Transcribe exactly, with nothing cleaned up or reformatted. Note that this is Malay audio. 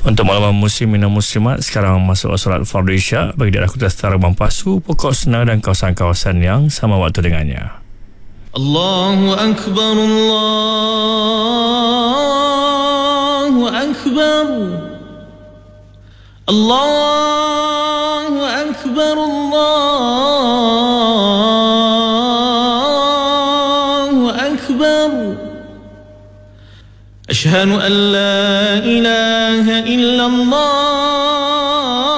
Untuk makluman muslimin dan muslimat, sekarang masuk solat fardu isya bagi daerah Kuta Setara, Mampasu, Pokok Senar dan kawasan-kawasan yang sama waktu dengannya. Allahu Akbar, Allahu Akbar, Allahu Akbar, Allahu Akbar. Ashhadu an la ilaha illallah.